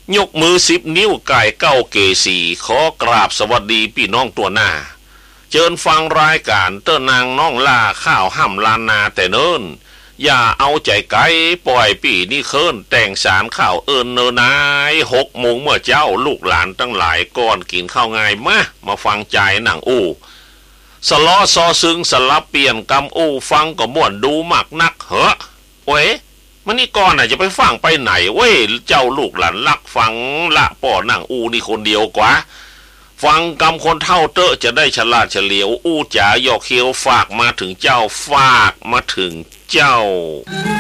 ยกมือ10 นิ้วไก่เก้าเกสีขอกราบสวัสดีพี่น้องตัวหน้าเชิญฟังรายการเต้นางน้องล่าข้าวห้ำลานนาแต่เนิ่นอย่าเอาใจไกลปล่อยปีนี่เคินแต่งสารข้าวเอินเนนาย6 โมงเมื่อเจ้าลูกหลานตั้งหลายก่อนกินข้าวง่ายมาฟังใจหนังอู้สล้อซอซึงสลับเปลี่ยนกำอู้ฟังก็ม่วนดูมากนักเหอะเว้ยมันนี่ก่อนน่ะจะไปฟังไปไหนเว้ยเจ้าลูกหลานลักฟังละป่อหนังอู้นี่คนเดียวกว่าฟังกำคนเท่าเตอะจะได้ฉลาดเฉลียวอู้จ๋าหยอกเคียวฝากมาถึงเจ้าฝากมาถึงเจ้า